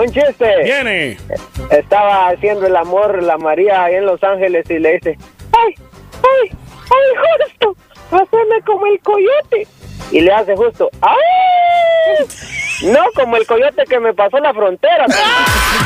Un chiste. Viene. Estaba haciendo el amor la María ahí en Los Ángeles y le dice, ¡ay, Justo! ¡Haceme como el coyote! Y le hace Justo, ¡ay! No como el coyote que me pasó la frontera.